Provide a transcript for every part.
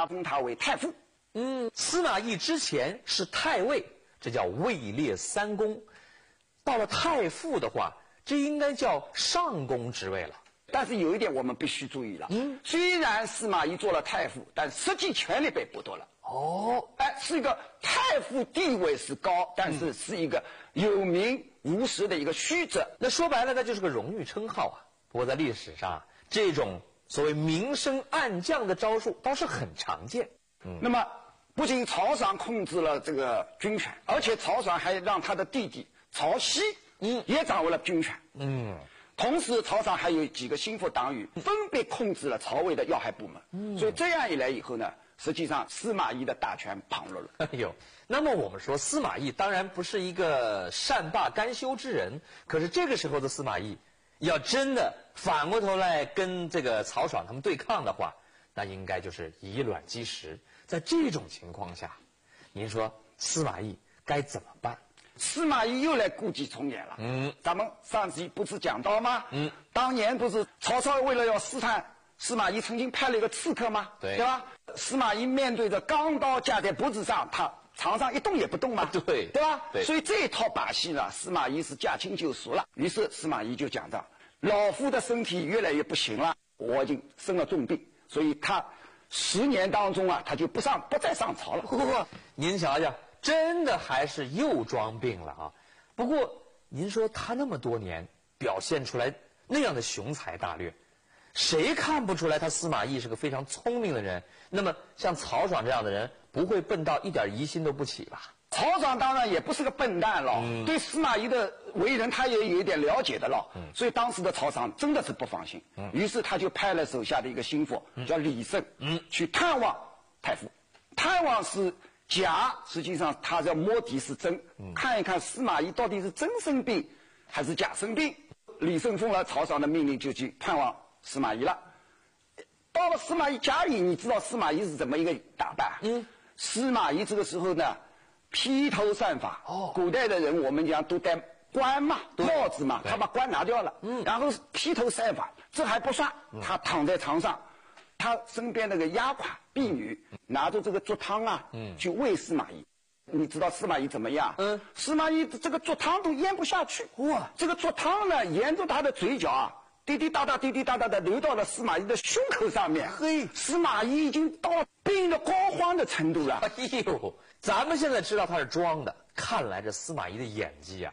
他封他为太傅。 司马懿之前是太尉，这叫位列三公。到了太傅的话，这应该叫上公职位了。 但是有一点我们必须注意了，虽然司马懿做了太傅，但实际权力被剥夺了。是一个太傅地位是高，但是是一个有名无实的一个虚职。 那说白了，那就是个荣誉称号啊。不过在历史上这种所谓明升暗降的招数倒是很常见。 那么不仅曹爽控制了这个军权，而且曹爽还让他的弟弟曹丕也掌握了军权。同时曹爽还有几个心腹党羽分别控制了曹魏的要害部门。所以这样一来以后呢，实际上司马懿的大权旁落了。 那么我们说司马懿当然不是一个善罢甘休之人，可是这个时候的司马懿要真的反过头来跟这个曹爽他们对抗的话，那应该就是以卵击石。在这种情况下，您说司马懿该怎么办？ 司马懿又来故伎重演了。咱们上集不是讲到吗？当年不是曹操为了要试探司马懿，曾经派了一个刺客吗？对吧？司马懿面对着钢刀架在脖子上，他床上一动也不动嘛，对吧？所以这一套把戏呢，司马懿是驾轻就熟了。于是司马懿就讲着，老夫的身体越来越不行了，我已经生了重病，所以他10年当中他就不再上朝了。 您瞧瞧，真的还是又装病了啊！不过您说他那么多年表现出来那样的雄才大略，谁看不出来他司马懿是个非常聪明的人？那么像曹爽这样的人，不会笨到一点疑心都不起吧？ 曹爽当然也不是个笨蛋了，对司马懿的为人他也有一点了解的了。所以当时的曹爽真的是不放心。于是他就派了手下的一个心腹叫李胜去探望太傅。探望是假，实际上他要摸底是真，看一看司马懿到底是真生病还是假生病。李胜奉了曹爽的命令，就去探望司马懿了。到了司马懿家里，你知道司马懿是怎么一个打扮？司马懿这个时候呢，披头散发。古代的人我们讲都戴冠嘛，帽子嘛，他把冠拿掉了，然后披头散发。这还不算，他躺在床上，他身边那个丫鬟婢女拿着这个粥汤去喂司马懿。你知道司马懿怎么样？司马懿这个粥汤都咽不下去。这个粥汤呢，沿着他的嘴角滴滴答答滴滴答答的流到了司马懿的胸口上面。司马懿已经到了病得膏肓的程度了。 咱们现在知道他是装的，看来这司马懿的演技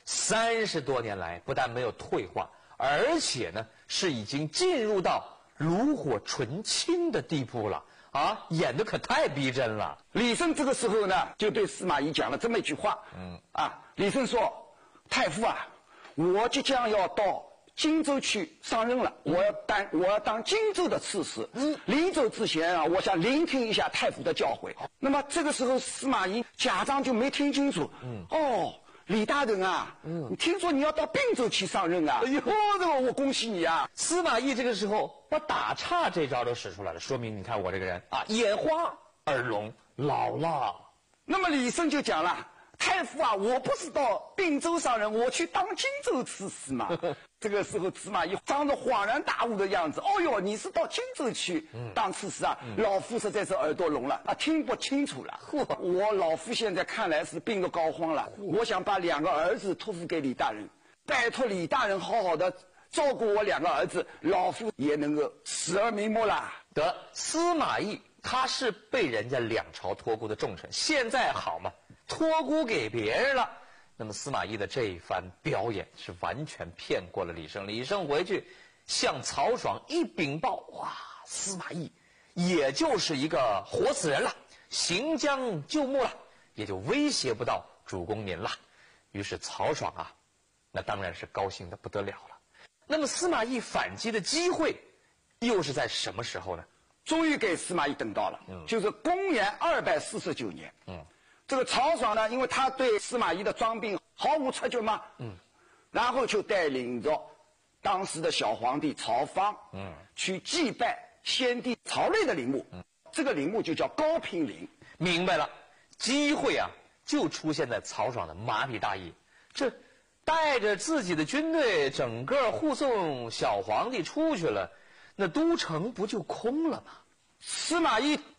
30多年来不但没有退化，而且呢是已经进入到炉火纯青的地步了演得可太逼真了。 李胜这个时候呢，就对司马懿讲了这么一句话。李胜说：“太傅我即将要到荆州去上任了，我要当荆州的刺史。临走之前我想聆听一下太傅的教诲。”那么这个时候司马懿假装就没听清楚。李大人你听说你要到并州去上任这个我恭喜你司马懿这个时候把打岔这招都使出来了，说明你看我这个人眼花耳聋，老了。 那么李胜就讲了：“太傅我不是到并州上任，我去当荆州刺史嘛。”这个时候司马懿装着恍然大悟的样子：“你是到荆州去当刺史老夫实在是耳朵聋了听不清楚了。我老夫现在看来是病得膏肓了，我想把2个儿子托付给李大人，拜托李大人好好的照顾我2个儿子，老夫也能够死而瞑目了。” 得，司马懿他是被人家2朝托孤的重臣，现在好嘛，托孤给别人了。那么司马懿的这一番表演是完全骗过了李胜。李胜回去向曹爽一禀报，司马懿也就是一个活死人了，行将就木了，也就威胁不到主公您了。于是曹爽那当然是高兴得不得了了。那么司马懿反击的机会又是在什么时候呢？ 终于给司马懿等到了，就是公元249年。这个曹爽呢，因为他对司马懿的装病毫无察觉嘛，然后就带领着当时的小皇帝曹芳，去祭拜先帝曹睿的陵墓，这个陵墓就叫高平陵。 明白了，机会就出现在曹爽的麻痹大意，这带着自己的军队整个护送小皇帝出去了，那都城不就空了吗？ 司马懿